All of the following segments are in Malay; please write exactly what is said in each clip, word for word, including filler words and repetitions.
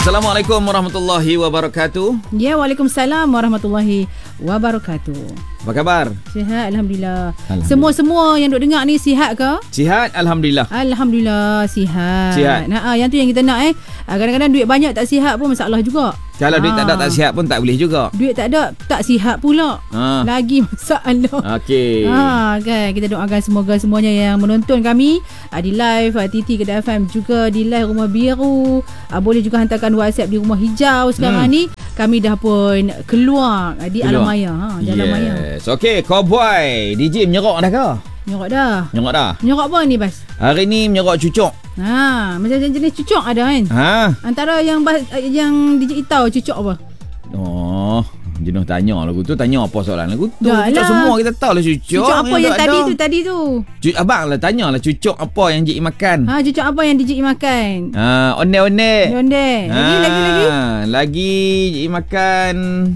Assalamualaikum warahmatullahi wabarakatuh. Ya, Waalaikumsalam warahmatullahi wabarakatuh. Apa khabar? Sihat, Alhamdulillah. Alhamdulillah. Semua-semua yang duk dengar ni sihat ke? Sihat, Alhamdulillah. Alhamdulillah, sihat. Sihat. Nah, yang tu yang kita nak eh. Kadang-kadang duit banyak tak sihat pun masalah juga. Kalau duit tak ada tak sihat pun tak boleh juga. Duit tak ada tak sihat pula. Ha. Lagi masalah. Okey. Ha, kan kita doakan semoga semuanya yang menonton kami uh, di live uh, T T Kedah F M, juga di live Rumah Biru, uh, boleh juga hantarkan WhatsApp di Rumah Hijau sekarang hmm. ni. Kami dah pun keluar uh, di Alam Maya, ha, di Alam Maya. Yes. Okey, Cowboy D J menyerok dah ke? Menyerok dah. Menyerok dah. Menyerok apa ni, Bas? Hari ni menyerok cucuk. Ha, macam jenis cucuk ada kan? Ha. Antara yang bas, yang D J Itau cucuk apa? Oh, jenuh tanya lagu tu. Tanya apa soalan lagu tu? Dah Cucuk lah. semua kita tahu lah cucuk. Cucuk apa yang, yang tadi ada. tu tadi tu? Cucuk abang lah, tanya lah cucuk apa yang Cik makan. Ha, cucuk apa yang D J makan? Ha, onde-onde. Onde. Lagi ha, lagi lagi. Lagi Cik makan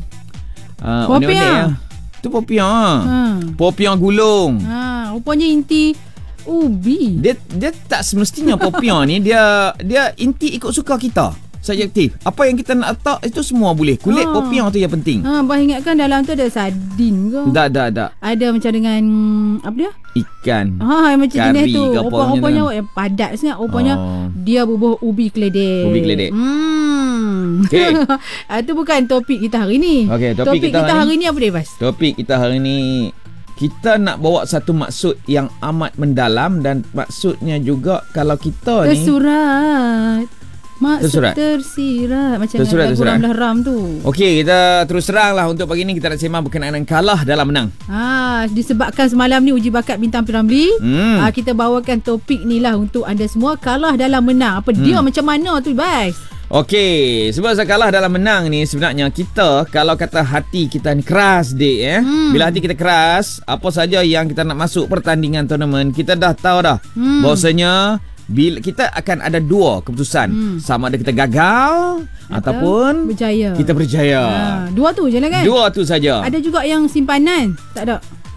uh, Popiah. onde-onde. Tu popiah. Ha. Popiah gulung. Ha, rupanya inti ubi. Dia dia tak semestinya popiah ni dia dia inti ikut suka kita. Subjektif. Apa yang kita nak letak itu semua boleh. Kulit Ha. popiah tu yang penting. Ha, bah ingatkan dalam tu ada sardin ke? Tak, tak, tak. Ada macam dengan apa dia? Ikan. Ha, macam Kari jenis tu. ke apa Rupa-rupanya macam tu. yang padat sangat. Rupanya Oh. dia bubuh ubi keledek. Ubi keledek. Hmm. Okey. Itu bukan topik kita hari ni. Okey, topik topik kita kita hari hari ni apa dia, Bas? Topik kita hari ni, kita nak bawa satu maksud yang amat mendalam, dan maksudnya juga kalau kita ni Tersurat. Maksud Tersurat. tersirat. Macam Tersurat, lagu tersurat. Ramlah Ram tu. Okey, kita terus terang lah untuk pagi ni kita nak sembang berkenaan dengan kalah dalam menang. Ha, disebabkan semalam ni uji bakat bintang Piramli, Hmm. ha, kita bawakan topik ni lah untuk anda semua. Kalah dalam menang. Apa Hmm. dia macam mana tu, Bas? Okey, sebab saya kalah dalam menang ni, sebenarnya kita kalau kata hati kita ni keras dik eh. Hmm. Bila hati kita keras, apa saja yang kita nak masuk pertandingan tournament, kita dah tahu dah. Hmm. Bahawasanya bila kita akan ada dua keputusan, Hmm. sama ada kita gagal Atau ataupun berjaya. kita berjaya. Ha, dua tu je lah kan? Dua tu saja. Ada juga yang simpanan. Tak ada.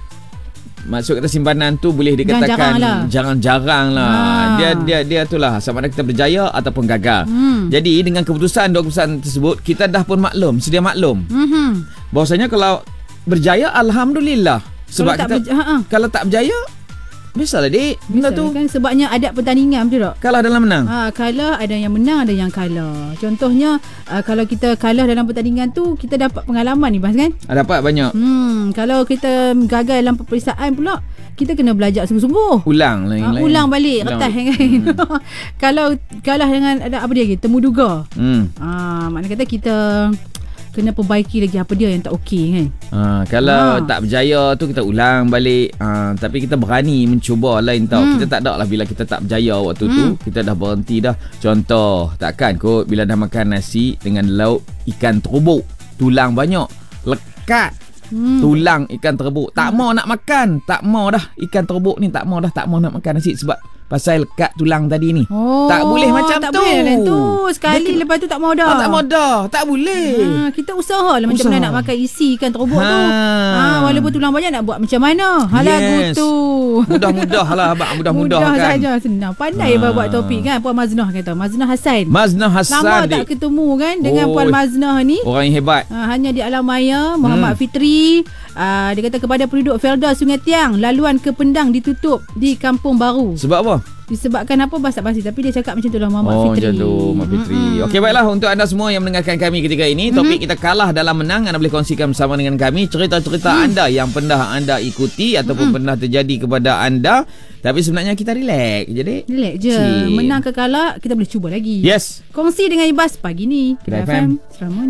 Maksud kata simpanan tu boleh Jarang-jarang dikatakan lah. jarang-jarang lah. Ha. Dia dia dia itulah, sama ada kita berjaya ataupun gagal. Hmm. Jadi dengan keputusan dua keputusan tersebut, kita dah pun maklum, sedia maklum. Mhm. Bahawasanya kalau berjaya, alhamdulillah. Sebab Kalau tak kita berja- ha, ha. kalau tak berjaya, biasalah dik. Benda Biasa tu kan, sebabnya ada pertandingan, betul tak? kalah dalam menang. Ha, kalah ada yang menang, ada yang kalah. Contohnya uh, kalau kita kalah dalam pertandingan tu, kita dapat pengalaman ni, Bas, kan? Ada dapat banyak. Hmm, kalau kita gagal dalam peperiksaan pula, kita kena belajar sungguh-sungguh. Ulang lah yang Ha, lain. ulang balik Ulang retas balik. kan. Hmm. Kalau kalah dengan ada apa dia lagi? Temu duga. Hmm. Ah, makna kata kita kena perbaiki lagi apa dia yang tak okey kan. Ha, kalau Ha. tak berjaya tu kita ulang balik. Ha, tapi kita berani mencuba lain tau. Hmm. Kita tak ada lah bila kita tak berjaya waktu Hmm. tu, kita dah berhenti dah. Contoh, takkan kot bila dah makan nasi dengan lauk ikan terbuk, tulang banyak, lekat. Hmm. Tulang ikan terbuk. Tak mau nak makan. Tak mau dah ikan terbuk ni, tak mau dah, tak mau nak makan nasi sebab pasal lekat tulang tadi ni. Oh, tak boleh macam tak tu. boleh macam tu. Sekali Dia- lepas tu tak mau dah. Ah, tak mau dah. Tak boleh. Ha, kita usaha lah macam Usaha. mana nak makan isi ikan terbuk Ha. tu. Ha, walaupun tulang banyak nak buat macam mana? Ha, lagu Yes. tu. Mudah-mudah lah abang. Mudah-mudah Mudah kan. saja, senang. Pandai Ha. ha. buat topik kan. Puan Maznah kata. Maznah Hassan. Maznah Hassan Lama dik. tak ketemu kan dengan Oi. Puan Maznah ni. Orang yang hebat. Ha, hanya di Alam Maya. Muhammad hmm. Fitri. Uh, dia kata kepada penduduk Felda Sungai Tiang, laluan ke Pendang ditutup di Kampung Baru. Sebab apa? Disebabkan apa Bas tak pasti, tapi dia cakap macam itulah Muhammad Oh, Fitri. macam tu Mak Fitri. Mm-mm. Okey, baiklah untuk anda semua yang mendengarkan kami ketika ini, topik kita kalah dalam menang, anda boleh kongsikan bersama dengan kami cerita-cerita Mm. anda yang pernah anda ikuti ataupun Mm-mm. pernah terjadi kepada anda. Tapi sebenarnya kita relax. Jadi Relax je. Cik. Menang ke kalah kita boleh cuba lagi. yes. Kongsi dengan Ibas pagi ni. Kedah Kedah F M. F M. Selamat